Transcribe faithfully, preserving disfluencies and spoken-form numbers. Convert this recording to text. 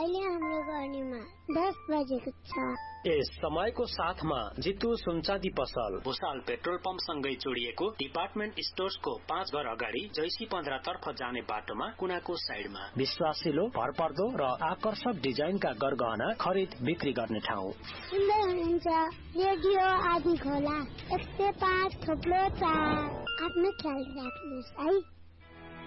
अहिले हाम्रो गर्नेमा दस बजेको छ। यस समयको साथमा जितु सुनचाँदी पसल भुसाल पेट्रोल पम्प सँगै जोडिएको डिपार्टमेन्ट स्टोर्सको पाँच घर अगाडि जैसी पन्ध्र तर्फ जाने बाटोमा कुनाको साइडमा विश्वासिलो भरपर्दो र आकर्षक डिजाइनका गरगहना खरिद बिक्री गर्ने ठाउँ। सुन्दै हुनुहुन्छ रेडियो आदि खोला एक सय पाँच थोप्लो चार। आफ्नो ख्याल राख्नुहोस् है।